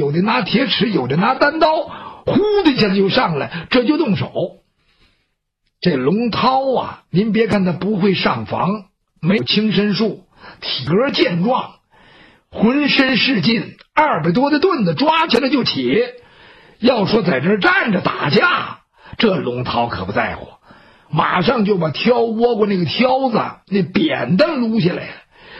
有的拿铁尺，有的拿单刀，呼的一下子就上来，这就动手。这龙涛啊，您别看他不会上房，没有轻身术，体格健壮，浑身是劲，200多的盾子抓起来就起。要说在这儿站着打架，这龙涛可不在乎，马上就把挑倭瓜那个挑子那扁担撸下来了，